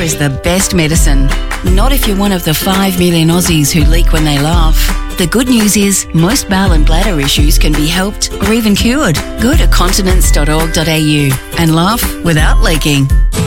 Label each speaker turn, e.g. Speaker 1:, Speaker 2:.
Speaker 1: is the best medicine. Not if you're one of the 5 million Aussies who leak when they laugh. The good news is most bowel and bladder issues can be helped or even cured. Go to continence.org.au and laugh without leaking.